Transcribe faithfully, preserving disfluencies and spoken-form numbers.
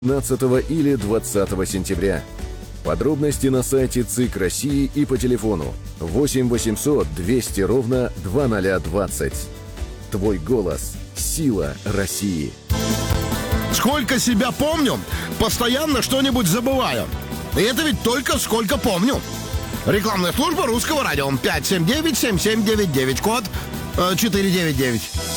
пятнадцатого или двадцатого сентября. Подробности на сайте ЦИК России и по телефону восемь восемьсот двести ровно двадцать двадцать. Твой голос – сила России. Сколько себя помню, постоянно что-нибудь забываю. И это ведь только сколько помню. Рекламная служба Русского радио. пять семь девять семь семь девять девять, код э, четыреста девяносто девять.